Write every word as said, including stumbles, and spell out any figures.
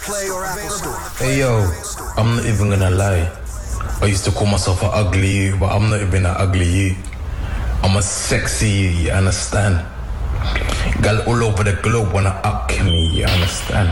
Play or Apple Store. Hey yo, I'm not even gonna lie. I used to call myself an ugly you, but I'm not even an ugly you. I'm a sexy you, you understand? Girl all over the globe wanna up me, you understand?